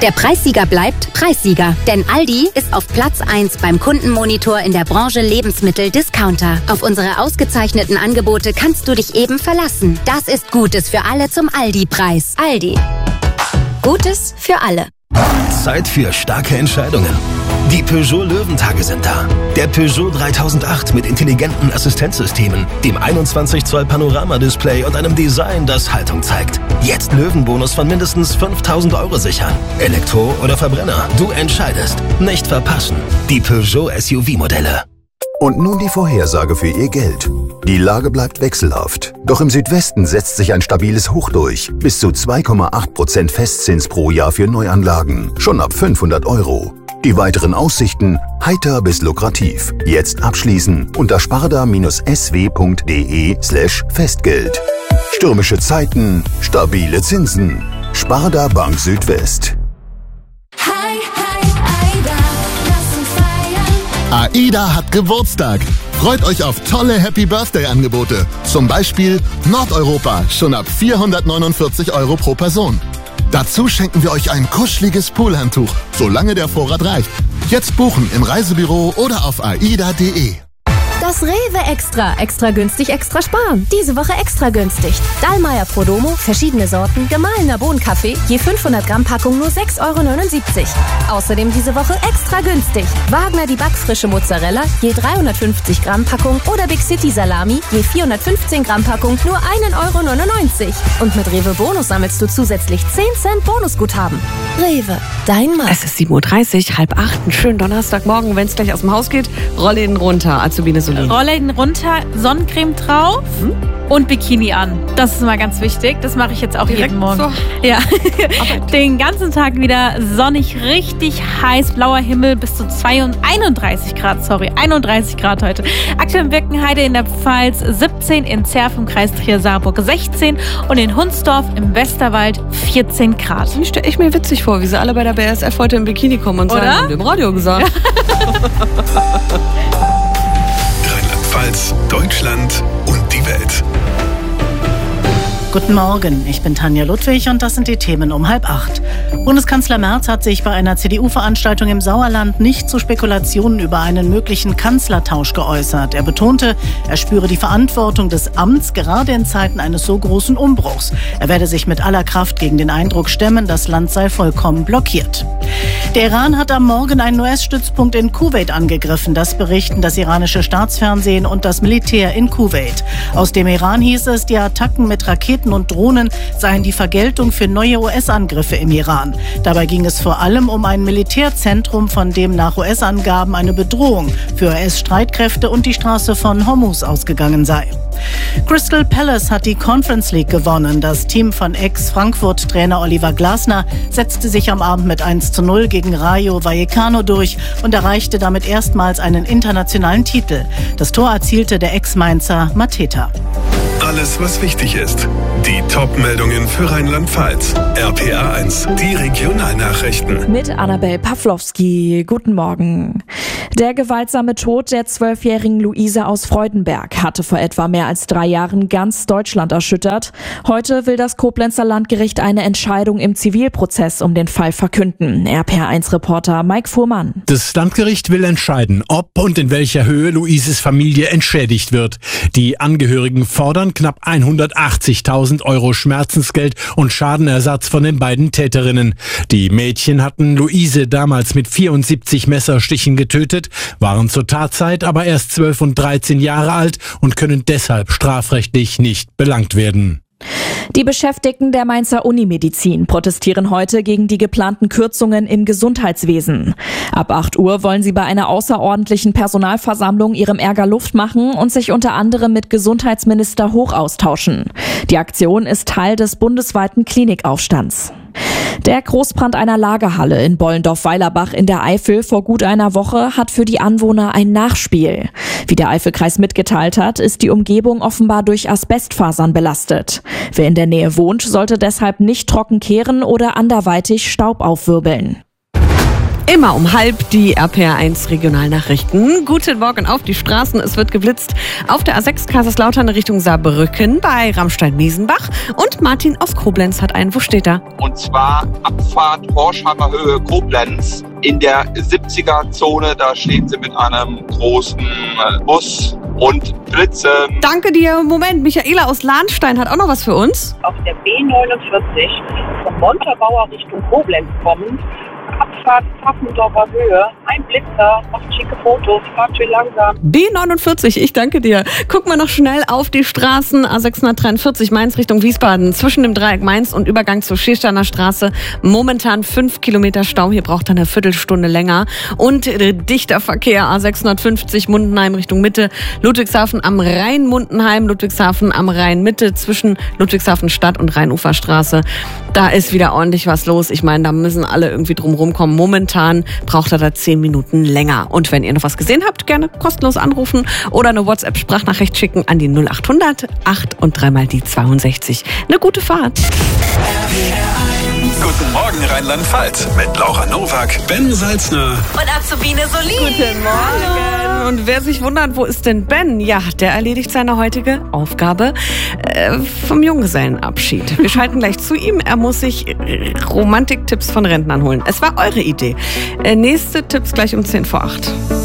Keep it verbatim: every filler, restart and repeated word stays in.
Der Preissieger bleibt Preissieger, denn Aldi ist auf Platz eins beim Kundenmonitor in der Branche Lebensmittel-Discounter. Auf unsere ausgezeichneten Angebote kannst du dich eben verlassen. Das ist Gutes für alle zum Aldi-Preis. Aldi. Gutes für alle. Zeit für starke Entscheidungen. Die Peugeot Löwentage sind da. Der Peugeot dreitausendacht mit intelligenten Assistenzsystemen, dem einundzwanzig Zoll Panorama-Display und einem Design, das Haltung zeigt. Jetzt Löwenbonus von mindestens fünftausend Euro sichern. Elektro oder Verbrenner, du entscheidest. Nicht verpassen. Die Peugeot S U V-Modelle. Und nun die Vorhersage für Ihr Geld. Die Lage bleibt wechselhaft. Doch im Südwesten setzt sich ein stabiles Hoch durch. Bis zu zwei Komma acht Prozent Festzins pro Jahr für Neuanlagen. Schon ab fünfhundert Euro. Die weiteren Aussichten heiter bis lukrativ. Jetzt abschließen unter sparda-sw.de slash Festgeld. Stürmische Zeiten, stabile Zinsen. Sparda Bank Südwest. AIDA hat Geburtstag. Freut euch auf tolle Happy-Birthday-Angebote. Zum Beispiel Nordeuropa, schon ab vierhundertneunundvierzig Euro pro Person. Dazu schenken wir euch ein kuscheliges Poolhandtuch, solange der Vorrat reicht. Jetzt buchen im Reisebüro oder auf aida punkt de. Das Rewe Extra. Extra günstig, extra sparen. Diese Woche extra günstig. Dallmayr Prodomo, verschiedene Sorten, gemahlener Bohnenkaffee, je fünfhundert Gramm Packung nur sechs Euro neunundsiebzig. Außerdem diese Woche extra günstig. Wagner die backfrische Mozzarella, je dreihundertfünfzig Gramm Packung oder Big City Salami, je vierhundertfünfzehn Gramm Packung nur ein Euro neunundneunzig. Und mit Rewe Bonus sammelst du zusätzlich zehn Cent Bonusguthaben. Rewe, dein Mann. Es ist sieben Uhr dreißig, halb acht, einen schönen Donnerstagmorgen. Wenn es gleich aus dem Haus geht, rolle ihn runter, Azubine Solin. Rolle ihn runter, Sonnencreme drauf hm? und Bikini an. Das ist mal ganz wichtig. Das mache ich jetzt auch Direkt jeden Morgen. So. Ja. Den ganzen Tag wieder sonnig, richtig heiß, blauer Himmel bis zu einunddreißig Grad, sorry, einunddreißig Grad heute. Aktuell in Birkenheide in der Pfalz siebzehn, in Zerf im Kreis Trier-Saarburg sechzehn und in Hunsdorf im Westerwald vierzehn Grad. Ich stelle ich mir witzig vor, wie sie alle bei der B S F heute im Bikini kommen und sagen, haben wir im Radio gesagt. Rheinland-Pfalz, Deutschland und die Welt. Guten Morgen, ich bin Tanja Ludwig und das sind die Themen um halb acht. Bundeskanzler Merz hat sich bei einer C D U-Veranstaltung im Sauerland nicht zu Spekulationen über einen möglichen Kanzlertausch geäußert. Er betonte, er spüre die Verantwortung des Amts gerade in Zeiten eines so großen Umbruchs. Er werde sich mit aller Kraft gegen den Eindruck stemmen, das Land sei vollkommen blockiert. Der Iran hat am Morgen einen U S-Stützpunkt in Kuwait angegriffen. Das berichten das iranische Staatsfernsehen und das Militär in Kuwait. Aus dem Iran hieß es, die Attacken mit Raketen und Drohnen seien die Vergeltung für neue U S-Angriffe im Iran. Dabei ging es vor allem um ein Militärzentrum, von dem nach U S-Angaben eine Bedrohung für U S-Streitkräfte und die Straße von Hormuz ausgegangen sei. Crystal Palace hat die Conference League gewonnen. Das Team von Ex-Frankfurt-Trainer Oliver Glasner setzte sich am Abend mit eins zu null gegen Rayo Vallecano durch und erreichte damit erstmals einen internationalen Titel. Das Tor erzielte der Ex-Mainzer Mateta. Alles, was wichtig ist. Die Top-Meldungen für Rheinland-Pfalz. R P A eins, die Regionalnachrichten. Mit Annabel Pawlowski. Guten Morgen. Der gewaltsame Tod der zwölfjährigen Luise aus Freudenberg hatte vor etwa mehr als drei Jahren ganz Deutschland erschüttert. Heute will das Koblenzer Landgericht eine Entscheidung im Zivilprozess um den Fall verkünden. R P A eins Reporter Mike Fuhrmann. Das Landgericht will entscheiden, ob und in welcher Höhe Luises Familie entschädigt wird. Die Angehörigen fordern knapp hundertachtzigtausend Euro Schmerzensgeld und Schadenersatz von den beiden Täterinnen. Die Mädchen hatten Luise damals mit vierundsiebzig Messerstichen getötet, waren zur Tatzeit aber erst zwölf und dreizehn Jahre alt und können deshalb strafrechtlich nicht belangt werden. Die Beschäftigten der Mainzer Unimedizin protestieren heute gegen die geplanten Kürzungen im Gesundheitswesen. Ab acht Uhr wollen sie bei einer außerordentlichen Personalversammlung ihrem Ärger Luft machen und sich unter anderem mit Gesundheitsminister Hoch austauschen. Die Aktion ist Teil des bundesweiten Klinikaufstands. Der Großbrand einer Lagerhalle in Bollendorf-Weilerbach in der Eifel vor gut einer Woche hat für die Anwohner ein Nachspiel. Wie der Eifelkreis mitgeteilt hat, ist die Umgebung offenbar durch Asbestfasern belastet. Wer in der Nähe wohnt, sollte deshalb nicht trocken kehren oder anderweitig Staub aufwirbeln. Immer um halb die R P R eins Regionalnachrichten. Guten Morgen auf die Straßen. Es wird geblitzt auf der A sechs Kaiserslautern Richtung Saarbrücken bei Ramstein-Miesenbach. Und Martin aus Koblenz hat einen. Wo steht er? Und zwar Abfahrt Horsheimer Höhe Koblenz in der siebziger-Zone. Da stehen sie mit einem großen Bus und Blitze. Danke dir. Moment, Michaela aus Lahnstein hat auch noch was für uns. Auf der B neunundvierzig vom Montabaur Richtung Koblenz kommend. Abfahrt Pfaffendorfer Höhe, ein Blitzer, macht schicke Fotos, fahrt schön langsam. B neunundvierzig, ich danke dir. Gucken wir noch schnell auf die Straßen. A sechshundertdreiundvierzig Mainz Richtung Wiesbaden. Zwischen dem Dreieck Mainz und Übergang zur Schiersteiner Straße. Momentan fünf Kilometer Stau. Hier braucht er eine Viertelstunde länger. Und äh, dichter Verkehr. A sechshundertfünfzig Mundenheim Richtung Mitte. Ludwigshafen am Rhein Mundenheim. Ludwigshafen am Rhein Mitte. Zwischen Ludwigshafen Stadt und Rheinuferstraße. Da ist wieder ordentlich was los. Ich meine, da müssen alle irgendwie drum rumkommen. Momentan braucht er da zehn Minuten länger. Und wenn ihr noch was gesehen habt, gerne kostenlos anrufen oder eine WhatsApp-Sprachnachricht schicken an die null acht hundert acht und dreimal die zweiundsechzig. Eine gute Fahrt. Guten Morgen Rheinland-Pfalz mit Laura Nowak, Ben Salzner und Azubine Solin. Guten Morgen. Und wer sich wundert, wo ist denn Ben? Ja, der erledigt seine heutige Aufgabe äh, vom Junggesellenabschied. Wir schalten gleich zu ihm. Er muss sich äh, Romantiktipps von Rentnern holen. Es war eure Idee. Äh, nächste Tipps gleich um zehn vor acht.